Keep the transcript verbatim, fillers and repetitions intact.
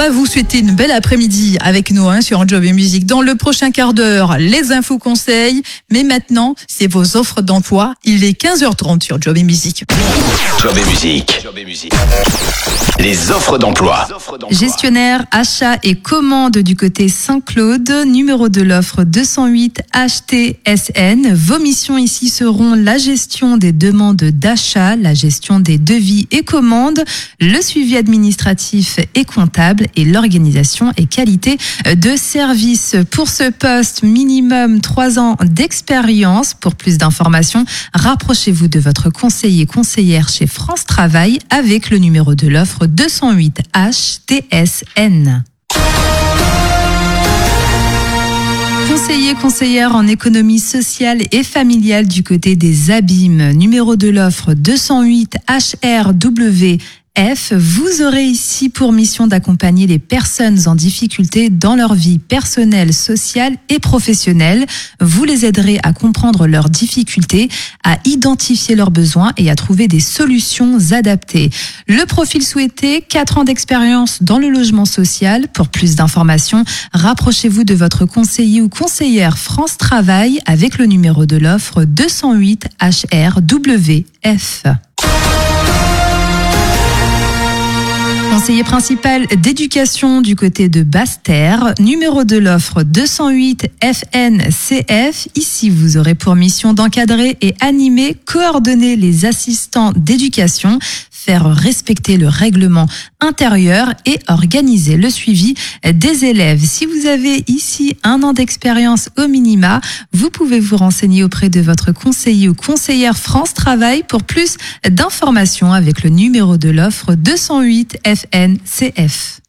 va vous souhaiter une belle après-midi avec nous hein, sur Job et Musique. Dans le prochain quart d'heure, les infos conseils. Mais maintenant, c'est vos offres d'emploi. Il est quinze heures trente sur Job et Musique. Job et Musique. Job et Musique. Les offres d'emploi. Gestionnaire, achat et commande du côté Saint-Claude, numéro de l'offre deux cent huit H T S N. Vos missions ici seront la gestion des demandes d'achat, la gestion des devis et commandes, le suivi administratif et comptable et l'organisation et qualité de service. Pour ce poste, minimum trois ans d'expérience. Pour plus d'informations, rapprochez-vous de votre conseiller conseillère chez France Travail avec le numéro de l'offre deux cent huit H T S N. Conseiller, conseillère en économie sociale et familiale du côté des abîmes. Numéro de l'offre deux cent huit H R W F. Vous aurez ici pour mission d'accompagner les personnes en difficulté dans leur vie personnelle, sociale et professionnelle. Vous les aiderez à comprendre leurs difficultés, à identifier leurs besoins et à trouver des solutions adaptées. Le profil souhaité, quatre ans d'expérience dans le logement social. Pour plus d'informations, rapprochez-vous de votre conseiller ou conseillère France Travail avec le numéro de l'offre deux cent huit H R W F. Conseiller principal d'éducation du côté de Basse-Terre, numéro de l'offre deux cent huit F N C F. Ici, vous aurez pour mission d'encadrer et animer, coordonner les assistants d'éducation, faire respecter le règlement intérieur et organiser le suivi des élèves. Si vous avez ici un an d'expérience au minima, vous pouvez vous renseigner auprès de votre conseiller ou conseillère France Travail pour plus d'informations avec le numéro de l'offre deux cent huit F N C F.